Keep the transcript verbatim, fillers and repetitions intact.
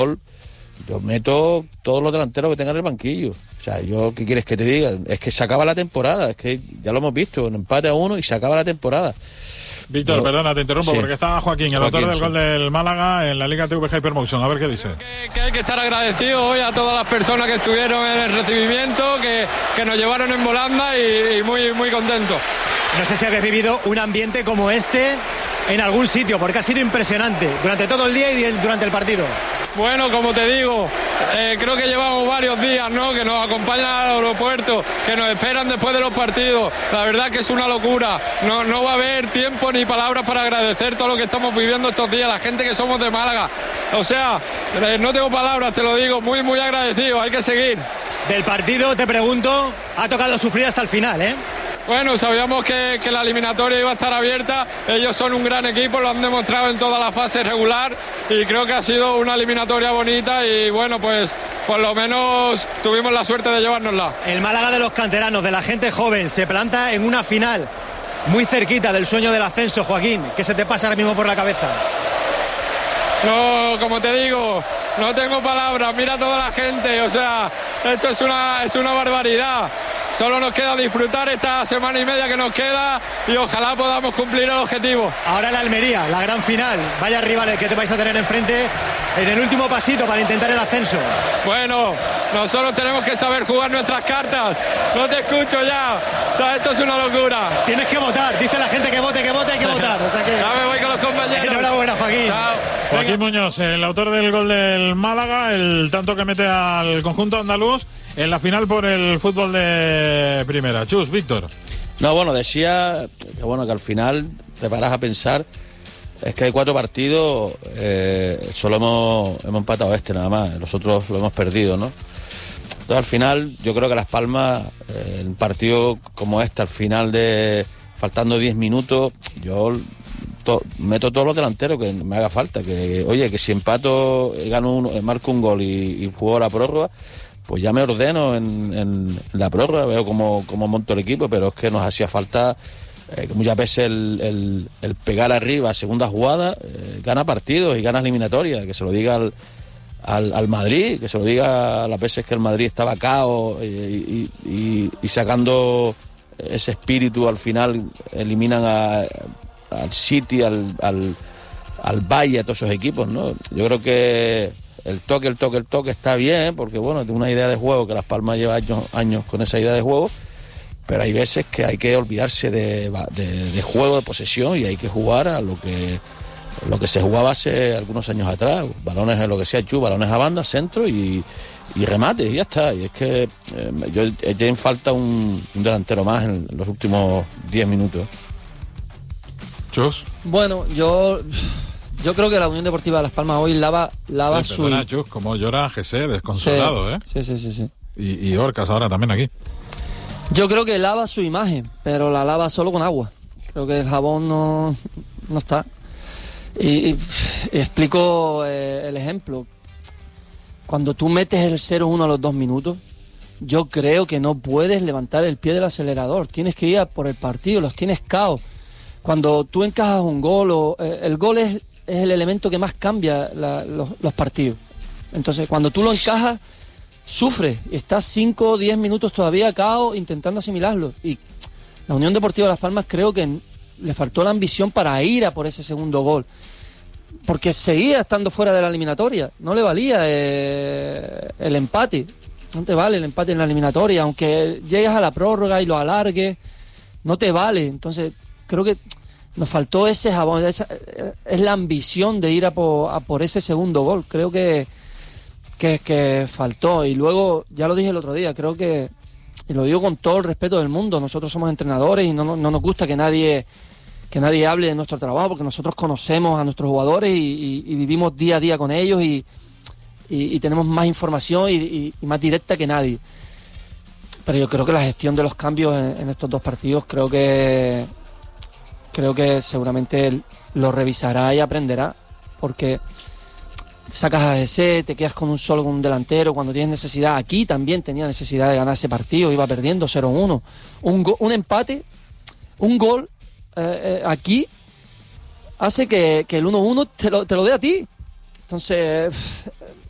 yo meto todos los delanteros que tengan en el banquillo. O sea, yo, ¿qué quieres que te diga? Es que se acaba la temporada, es que ya lo hemos visto, un empate a uno y se acaba la temporada. Víctor, yo, perdona, te interrumpo, sí. porque está Joaquín, el Joaquín, autor del sí. gol del Málaga en la Liga T V G Hypermotion. A ver qué dice. Que, que hay que estar agradecido hoy a todas las personas que estuvieron en el recibimiento, que, que nos llevaron en volanda y, y muy, muy contentos. No sé si habéis vivido un ambiente como este en algún sitio, porque ha sido impresionante durante todo el día y durante el partido. Bueno, como te digo, eh, creo que llevamos varios días, ¿no?, que nos acompañan al aeropuerto, que nos esperan después de los partidos. La verdad que es una locura. No, no va a haber tiempo ni palabras para agradecer todo lo que estamos viviendo estos días, la gente que somos de Málaga. O sea, eh, no tengo palabras, te lo digo, muy, muy agradecido, hay que seguir. Del partido, te pregunto, ha tocado sufrir hasta el final, ¿eh? Bueno, sabíamos que, que la eliminatoria iba a estar abierta, ellos son un gran equipo, lo han demostrado en toda la fase regular y creo que ha sido una eliminatoria bonita y bueno, pues por lo menos tuvimos la suerte de llevárnosla. El Málaga de los canteranos, de la gente joven, se planta en una final muy cerquita del sueño del ascenso, Joaquín. ¿Qué se te pasa ahora mismo por la cabeza? No, como te digo, no tengo palabras, mira toda la gente, o sea, esto es una, es una barbaridad. Solo nos queda disfrutar esta semana y media que nos queda y ojalá podamos cumplir el objetivo. Ahora la Almería, la gran final. Vaya rivales que te vais a tener enfrente en el último pasito para intentar el ascenso. Bueno, nosotros tenemos que saber jugar nuestras cartas. No te escucho ya. O sea, esto es una locura. Tienes que votar. Dice la gente que vote, que vote, hay que votar. O sea que... Ya me voy con los compañeros. Enhorabuena, Joaquín. Chao. Joaquín Muñoz, el autor del gol del Málaga, el tanto que mete al conjunto andaluz en la final por el fútbol de primera. Chus, Víctor. No, bueno, decía que bueno que al final te paras a pensar, es que hay cuatro partidos, eh, solo hemos, hemos empatado este nada más, los otros lo hemos perdido, ¿no? Entonces al final yo creo que Las Palmas, eh, un partido como este, al final de faltando diez minutos, yo to, meto todos los delanteros que me haga falta, que oye, que si empato, gano uno, marco un gol y, y juego la prórroga, pues ya me ordeno en, en la prórroga, veo cómo, cómo monto el equipo, pero es que nos hacía falta eh, que muchas veces el, el, el pegar arriba, segunda jugada, eh, gana partidos y gana eliminatorias, que se lo diga al, al, al Madrid, que se lo diga a las veces que el Madrid estaba cao y, y, y, y sacando ese espíritu, al final eliminan a, al City, al, al, al Valle, a todos esos equipos, ¿no? Yo creo que el toque, el toque, el toque está bien, porque bueno, tiene una idea de juego que Las Palmas lleva años, años con esa idea de juego, pero hay veces que hay que olvidarse de, de, de juego, de posesión, y hay que jugar a lo que lo que se jugaba hace algunos años atrás, balones en lo que sea, chu, balones a banda, centro y, y remate, y ya está. Y es que eh, yo eché en falta un, un delantero más en los últimos diez minutos. Chus. Bueno, yo... Yo creo que la Unión Deportiva de Las Palmas hoy lava, lava sí, su... Perdona, Chus, como llora G C, desconsolado, sí, ¿eh? Sí, sí, sí, sí. Y, y Orcas ahora también aquí. Yo creo que lava su imagen, pero la lava solo con agua. Creo que el jabón no, no está. Y, y, y explico eh, el ejemplo. Cuando tú metes el cero uno a los dos minutos, yo creo que no puedes levantar el pie del acelerador. Tienes que ir a por el partido, los tienes caos. Cuando tú encajas un gol, o, eh, el gol es... es el elemento que más cambia la, los, los partidos. Entonces, cuando tú lo encajas, sufres. Estás cinco o diez minutos todavía cao intentando asimilarlo. Y la Unión Deportiva de Las Palmas creo que le faltó la ambición para ir a por ese segundo gol. Porque seguía estando fuera de la eliminatoria. No le valía eh, el empate. No te vale el empate en la eliminatoria. Aunque llegues a la prórroga y lo alargues, no te vale. Entonces, creo que nos faltó ese jabón, esa, es la ambición de ir a por, a por ese segundo gol. Creo que, que, que faltó. Y luego, ya lo dije el otro día, creo que, y lo digo con todo el respeto del mundo, nosotros somos entrenadores y no, no, no nos gusta que nadie, que nadie hable de nuestro trabajo, porque nosotros conocemos a nuestros jugadores y, y, y vivimos día a día con ellos y, y, y tenemos más información y, y, y más directa que nadie. Pero yo creo que la gestión de los cambios en, en estos dos partidos, creo que creo que seguramente él lo revisará y aprenderá, porque sacas a G C, te quedas con un solo con un delantero cuando tienes necesidad. Aquí también tenía necesidad de ganar ese partido, iba perdiendo cero uno. Un, go, un empate, un gol eh, eh, aquí hace que, que el uno uno te lo, te lo dé a ti. Entonces,